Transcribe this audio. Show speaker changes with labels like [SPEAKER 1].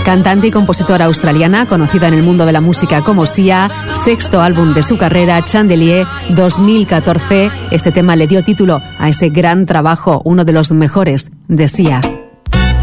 [SPEAKER 1] Cantante y compositora australiana, conocida en el mundo de la música como Sia, sexto álbum de su carrera, Chandelier, 2014. Este tema le dio título a ese gran trabajo, uno de los mejores de Sia.